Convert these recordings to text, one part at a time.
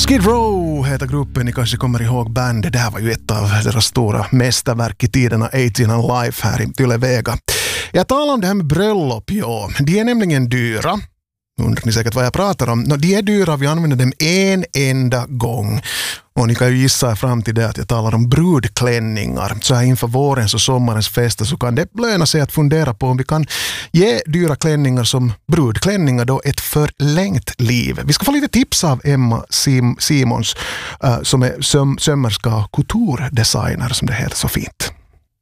Skid Row heter gruppen, ni kanske kommer ihåg bandet. Det här var ju ett av deras stora mästerverk i tiderna, 18 and Life här i Yle Vega. Jag talar om det här med bröllop, ja. De är nämligen dyra. Undrar ni säkert vad jag pratar om. De är dyra, vi använder dem en enda gång. Och ni kan ju gissa fram till det att jag talar om brudklänningar. Så här inför vårens och sommarens fester så kan det löna sig att fundera på om vi kan ge dyra klänningar som brudklänningar då ett förlängt liv. Vi ska få lite tips av Emma Simons som är sömmerska och couture-designer som det heter så fint.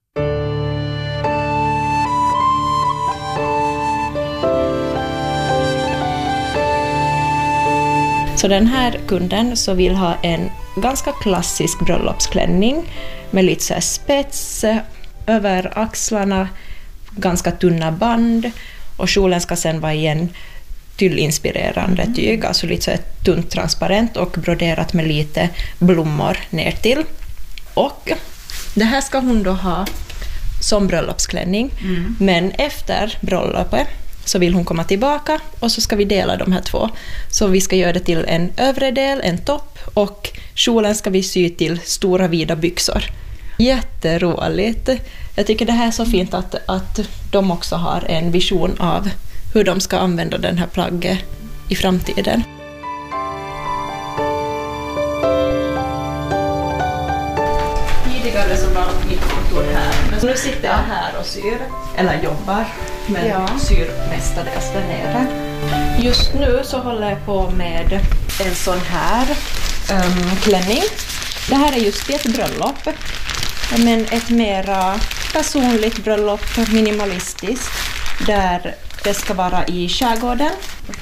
Så den här kunden så vill ha en ganska klassisk bröllopsklänning med lite så här spets över axlarna, ganska tunna band, och kjolen ska sen vara i en tyllinspirerande tyg, alltså lite så här tunt transparent och broderat med lite blommor ner till. Och det här ska hon då ha som bröllopsklänning, men efter bröllopet så vill hon komma tillbaka och så ska vi dela de här två. Så vi ska göra det till en övre del, en topp, och kjolen ska vi sy till stora vida byxor. Jätteroligt. Jag tycker det här är så fint att de också har en vision av hur de ska använda den här plagget i framtiden. Tidigare så var mitt kontor här, men nu sitter jag här och syr, eller jobbar, men syr mestadels där nere. Just nu så håller jag på med en sån här klänning. Det här är just ett bröllop, men ett mera personligt bröllop, minimalistiskt, där det ska vara i skärgården.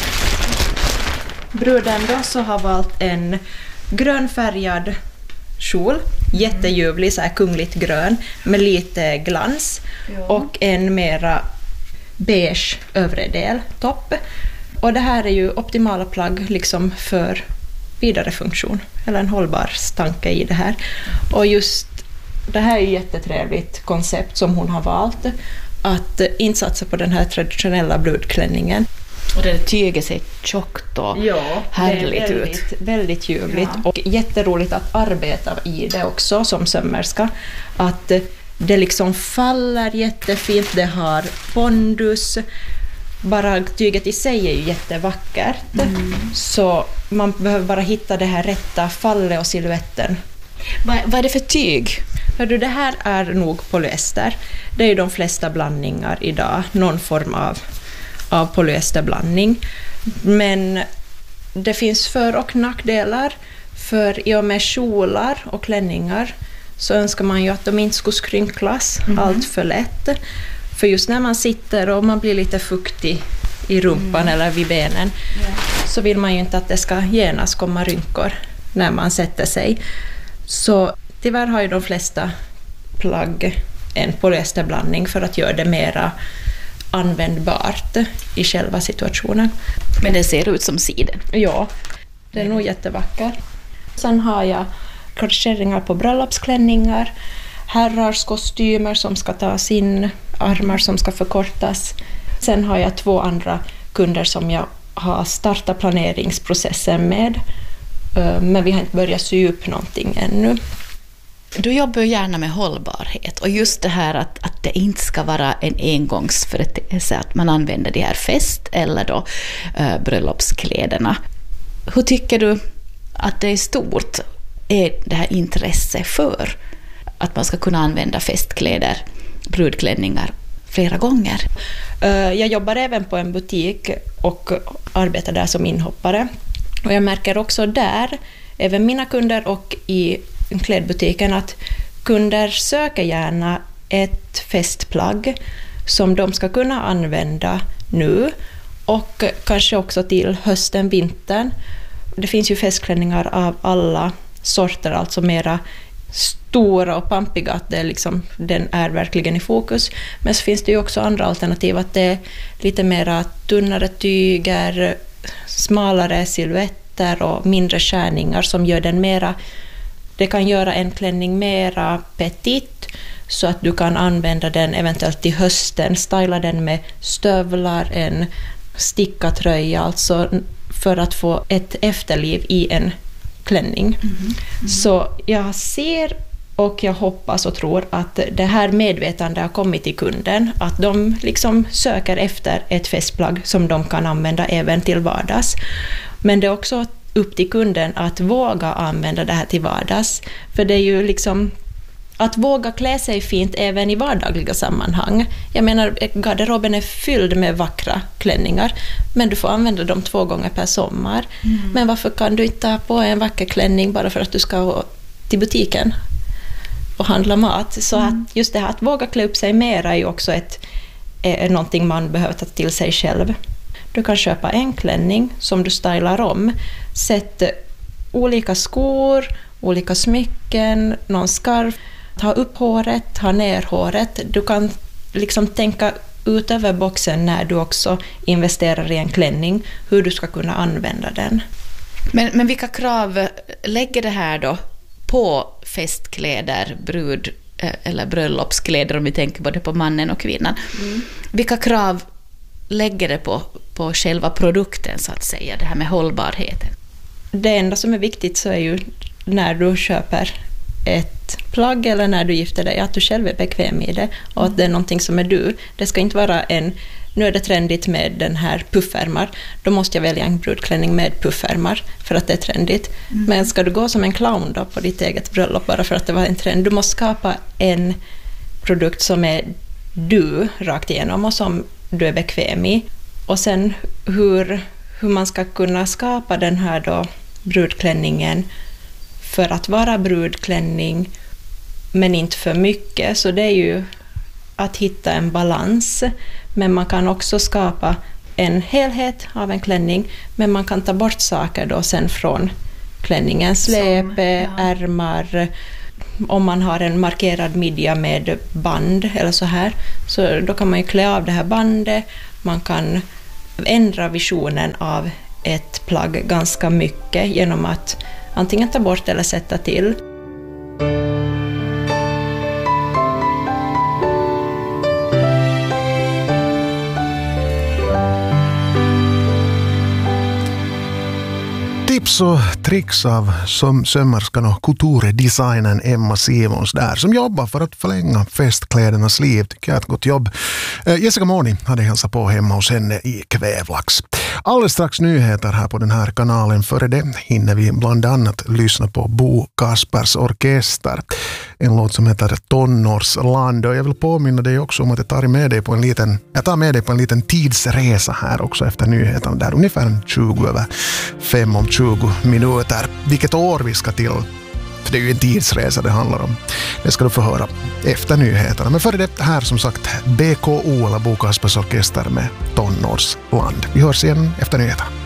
Bruden då så har valt en grönfärgad kjol, jätteljuvlig, så här kungligt grön med lite glans, och en mera beige övre del, topp. Och det här är ju optimala plagg liksom för vidare funktion, eller en hållbar tanke i det här. Och just det här är ju jättetrevligt koncept som hon har valt, att insatsa på den här traditionella brudklänningen. Och det tyget ser tjockt och härligt ut. Väldigt ljuvligt, och jätteroligt att arbeta i det också som sömmerska. Att det liksom faller jättefint, det har pondus. Bara tyget i sig är ju jättevackert. Så man behöver bara hitta det här rätta fallet och siluetten. Vad är det för tyg? Hördu, det här är nog polyester. Det är ju de flesta blandningar idag, någon form av polyesterblandning. Men det finns för- och nackdelar, för i och med kjolar och klänningar så önskar man ju att de inte skulle skrynklas allt för lätt. För just när man sitter och man blir lite fuktig i rumpan eller vid benen så vill man ju inte att det ska genast komma rynkor när man sätter sig. Så tyvärr har ju de flesta plagg en polyesterblandning för att göra det mera användbart i själva situationen. Men det ser ut som siden. Ja, det är nog jättevacker. Sen har jag korrigeringar på bröllopsklänningar, herrars kostymer som ska tas in, armar som ska förkortas. Sen har jag 2 andra kunder som jag har startat planeringsprocessen med, men vi har inte börjat sy upp någonting ännu. Du jobbar ju gärna med hållbarhet, och just det här att det inte ska vara en engångsföreteelse, att man använder de här fest- eller då bröllopskläderna. Hur tycker du att det är stort är det här intresse för att man ska kunna använda festkläder, brudklänningar, flera gånger? Jag jobbar även på en butik och arbetar där som inhoppare. Och jag märker också där, även mina kunder och i klädbutiken, att kunder söker gärna ett festplagg som de ska kunna använda nu och kanske också till hösten, vintern. Det finns ju festklänningar av alla sorter, alltså mera stora och pampiga, att det liksom, den är verkligen i fokus. Men så finns det ju också andra alternativ, att det är lite mera tunnare tyger, smalare silhuetter och mindre skärningar som gör den mera. Det kan göra en klänning mera petit så att du kan använda den eventuellt till hösten, styla den med stövlar, en stickatröja, alltså för att få ett efterliv i en klänning. Så jag ser och jag hoppas och tror att det här medvetandet har kommit till kunden, att de liksom söker efter ett festplagg som de kan använda även till vardags. Men det är också upp till kunden att våga använda det här till vardags. För det är ju liksom att våga klä sig fint även i vardagliga sammanhang. Jag menar, garderoben är fylld med vackra klänningar, men du får använda dem 2 gånger per sommar. Men varför kan du inte ta på en vacker klänning bara för att du ska till butiken och handla mat? Så att just det här att våga klä upp sig mera är ju också någonting man behöver ta till sig själv. Du kan köpa en klänning som du stylar om. Sätt olika skor, olika smycken, någon skarf. Ta upp håret, ha ner håret. Du kan liksom tänka utöver boxen när du också investerar i en klänning, hur du ska kunna använda den. Men vilka krav lägger det här då på festkläder, brud- eller bröllopskläder, om vi tänker både på mannen och kvinnan? Vilka krav lägger det på själva produkten, så att säga, det här med hållbarheten? Det enda som är viktigt så är ju när du köper ett plagg eller när du gifter dig, att du själv är bekväm i det och att det är någonting som är du. Det ska inte vara nu är det trendigt med den här puffärmar, då måste jag välja en brudklänning med puffärmar för att det är trendigt. Men ska du gå som en clown då på ditt eget bröllop bara för att det var en trend, du måste skapa en produkt som är du rakt igenom och som du är bekväm i. Och sen hur man ska kunna skapa den här då brudklänningen för att vara brudklänning men inte för mycket, så det är ju att hitta en balans. Men man kan också skapa en helhet av en klänning, men man kan ta bort saker då sen från klänningen, släpe, ärmar, om man har en markerad midja med band eller så här, så då kan man ju klä av det här bandet. Man kan ändra visionen av ett plagg ganska mycket genom att antingen ta bort eller sätta till. Tips och tricks av sömmerskan och couture-designern Emma Simons där, som jobbar för att förlänga festklädernas liv. Tycker jag är ett gott jobb. Jessica Moni hade hälsat på hemma hos henne i Kvävlax. Alldeles strax nyheter här på den här kanalen. Före det hinner vi bland annat lyssna på Bo Kaspers orkester. En låt som heter Tonårsland. Och jag vill påminna dig också om att jag tar med dig på en liten tidsresa här också efter nyheterna. Där ungefär 20:05 om 20 minuter. Vilket år vi ska till. För det är ju en tidsresa det handlar om. Det ska du få höra efter nyheterna. Men före det här som sagt BKO eller Bo Kaspers orkester med Tonårsland. Vi hörs igen efter nyheterna.